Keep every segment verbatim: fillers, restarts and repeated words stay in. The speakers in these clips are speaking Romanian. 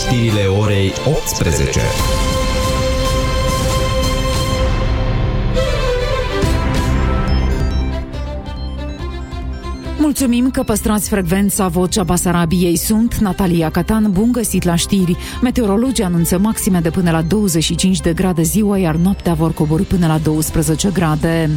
știrile orei optsprezece. Mulțumim că păstrați frecvența Vocea Basarabiei. Sunt Natalia Catan, bun găsit la știri. Meteorologii anunță maxime de până la douăzeci și cinci de grade ziua, iar noaptea vor coborî până la douăsprezece grade.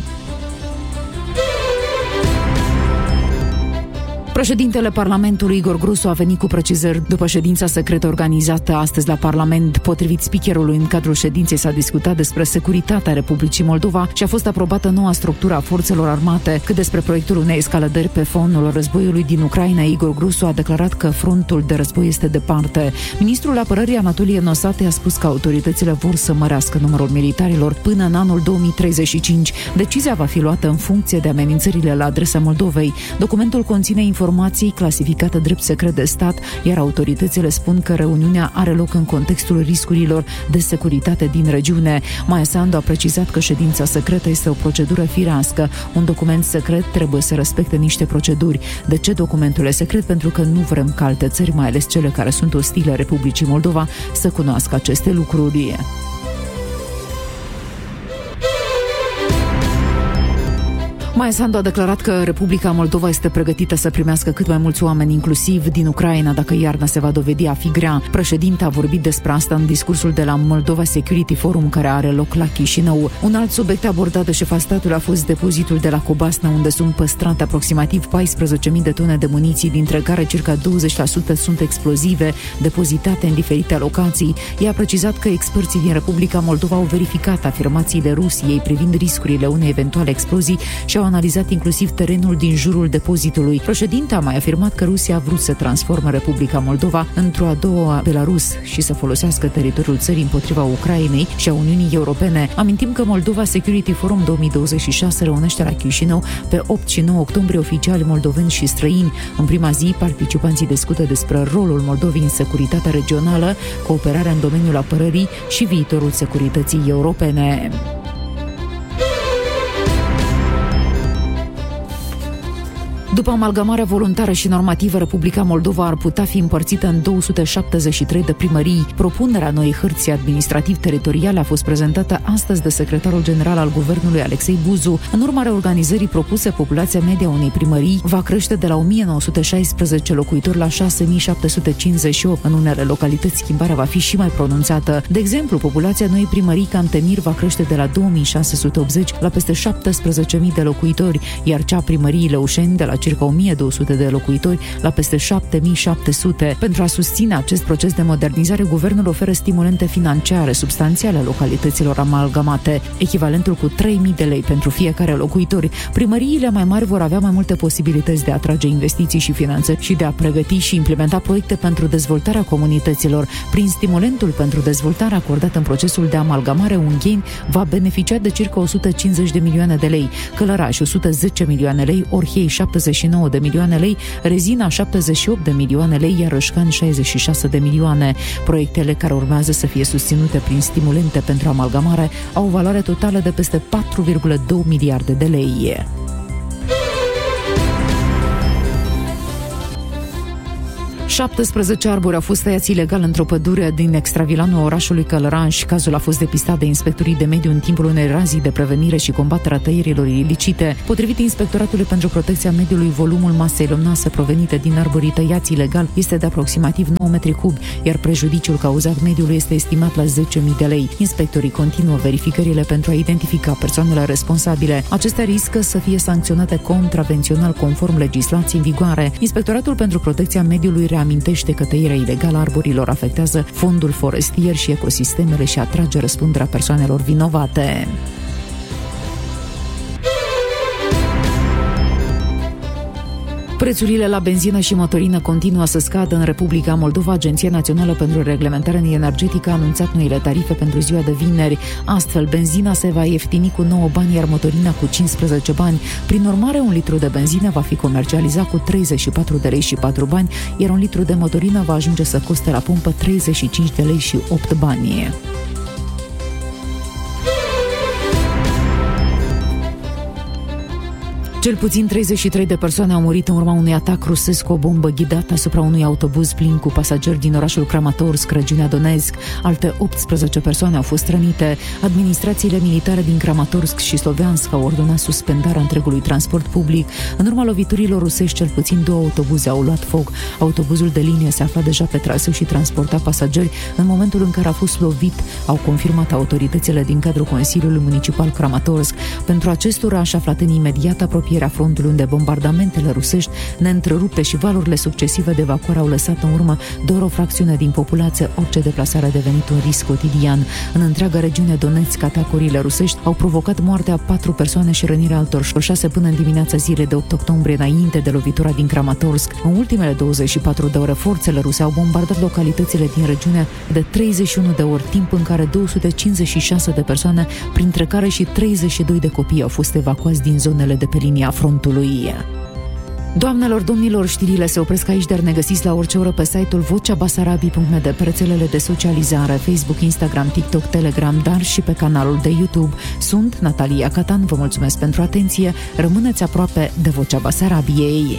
Președintele Parlamentului Igor Grusu a venit cu precizări după ședința secretă organizată astăzi la Parlament. Potrivit speakerului, în cadrul ședinței s-a discutat despre securitatea Republicii Moldova și a fost aprobată noua structură a forțelor armate. Cât despre proiectul unei escaladări pe fondul războiului din Ucraina, Igor Grusu a declarat că frontul de război este departe. Ministrul Apărării Anatolie Nosate a spus că autoritățile vor să mărească numărul militarilor până în anul două mii treizeci și cinci. Decizia va fi luată în funcție de amenințările la adresa Moldovei. Documentul conține informații informații clasificate drept secret de stat, iar autoritățile spun că reuniunea are loc în contextul riscurilor de securitate din regiune. Maia Sandu a precizat că ședința secretă este o procedură firească. Un document secret trebuie să respecte niște proceduri. De ce documentul e secret? Pentru că nu vrem ca alte țări, mai ales cele care sunt ostile Republicii Moldova, să cunoască aceste lucruri. Maia Sandu a declarat că Republica Moldova este pregătită să primească cât mai mulți oameni, inclusiv din Ucraina, dacă iarna se va dovedi a fi grea. Președinta a vorbit despre asta în discursul de la Moldova Security Forum, care are loc la Chișinău. Un alt subiect abordat de șefa statului a fost depozitul de la Cobasna, unde sunt păstrate aproximativ paisprezece mii de tone de muniții, dintre care circa douăzeci la sută sunt explozive, depozitate în diferite locații. Ea a precizat că experții din Republica Moldova au verificat afirmațiile Rusiei privind riscurile unei eventuale explozii și au analizat inclusiv terenul din jurul depozitului. Președinta a mai afirmat că Rusia a vrut să transforme Republica Moldova într-o a doua Belarus și să folosească teritoriul țării împotriva Ucrainei și a Uniunii Europene. Amintim că Moldova Security Forum două mii douăzeci și șase reunește la Chișinău pe opt și nouă octombrie oficiali moldoveni și străini. În prima zi, participanții discută despre rolul Moldovei în securitatea regională, cooperarea în domeniul apărării și viitorul securității europene. După amalgamarea voluntară și normativă, Republica Moldova ar putea fi împărțită în două sute șaptezeci și trei de primării. Propunerea noii hărți administrativ-teritoriale a fost prezentată astăzi de secretarul general al Guvernului, Alexei Buzu. În urma reorganizării propuse, populația media unei primării va crește de la o mie nouă sute șaisprezece locuitori la șase mii șapte sute cincizeci și opt. În unele localități, schimbarea va fi și mai pronunțată. De exemplu, populația noii primării Cantemir va crește de la două mii șase sute optzeci la peste șaptesprezece mii de locuitori, iar cea primăriei Leușeni de la circa o mie două sute de locuitori la peste șapte mii șapte sute. Pentru a susține acest proces de modernizare, guvernul oferă stimulente financiare substanțiale localităților amalgamate, echivalentul cu trei mii de lei pentru fiecare locuitor. Primăriile mai mari vor avea mai multe posibilități de a atrage investiții și finanțe și de a pregăti și implementa proiecte pentru dezvoltarea comunităților. Prin stimulentul pentru dezvoltare acordat în procesul de amalgamare, Ungheni va beneficia de circa o sută cincizeci de milioane de lei, Călăraș o sută zece milioane lei, Orhei șaptezeci și nouă de milioane lei, Rezina șaptezeci și opt de milioane lei, iar Rășcan șaizeci și șase de milioane. Proiectele care urmează să fie susținute prin stimulente pentru amalgamare au o valoare totală de peste patru virgulă doi miliarde de lei. șaptesprezece arbori au fost tăiați ilegal într-o pădure din extravilanul orașului Călăraș. Cazul a fost depistat de inspectorii de mediu în timpul unei razii de prevenire și combaterea tăierilor ilicite. Potrivit Inspectoratului pentru Protecția Mediului, volumul masei luminoase provenite din arborii tăiați ilegal este de aproximativ nouă metri cubi, iar prejudiciul cauzat mediului este estimat la zece mii de lei. Inspectorii continuă verificările pentru a identifica persoanele responsabile. Acestea riscă să fie sancționate contravențional conform legislației în vigoare. Inspectoratul pentru Protecția Mediului amintește că tăierea ilegală a arborilor afectează fondul forestier și ecosistemele și atrage răspunderea persoanelor vinovate. Prețurile la benzină și motorină continuă să scadă în Republica Moldova. Agenția Națională pentru Reglementare Energetică a anunțat noile tarife pentru ziua de vineri. Astfel, benzina se va ieftini cu nouă bani, iar motorina cu cincisprezece bani. Prin urmare, un litru de benzină va fi comercializat cu treizeci și patru de lei și patru bani, iar un litru de motorină va ajunge să coste la pumpă treizeci și cinci de lei și opt bani. Cel puțin treizeci și trei de persoane au murit în urma unui atac rusesc cu o bombă ghidată asupra unui autobuz plin cu pasageri din orașul Kramatorsk, regiunea Donetsk. Alte optsprezece persoane au fost rănite. Administrațiile militare din Kramatorsk și Sloviansk au ordonat suspendarea întregului transport public. În urma loviturilor rusești, cel puțin două autobuze au luat foc. Autobuzul de linie se afla deja pe traseu și transporta pasageri în momentul în care a fost lovit, au confirmat autoritățile din cadrul Consiliului Municipal Kramatorsk. Pentru acest oraș, aflat în imediată apropierea frontului, unde bombardamentele rusești neîntrerupte și valurile succesive de evacuare au lăsat în urmă doar o fracțiune din populație, orice deplasare a devenit un risc cotidian. În întreaga regiune Donetsk, atacurile rusești au provocat moartea a patru persoane și rănirea altor șase până în dimineața zilei de opt octombrie, înainte de lovitura din Kramatorsk. În ultimele douăzeci și patru de ore, forțele ruse au bombardat localitățile din regiune de treizeci și unu de ori, timp în care două sute cincizeci și șase de persoane, printre care și treizeci și doi de copii, au fost evacuați din zonele de pe linia frontului. Doamnelor, domnilor, știrile se opresc aici, dar ne găsiți la orice oră pe site-ul vocea basarabii punct net, pe rețelele de socializare, Facebook, Instagram, TikTok, Telegram, dar și pe canalul de YouTube. Sunt Natalia Catan, vă mulțumesc pentru atenție, rămâneți aproape de Vocea Basarabiei.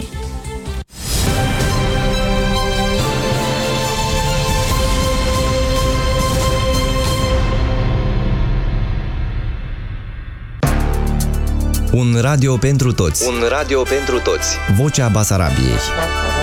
Un radio pentru toți. Un radio pentru toți. Vocea Basarabiei.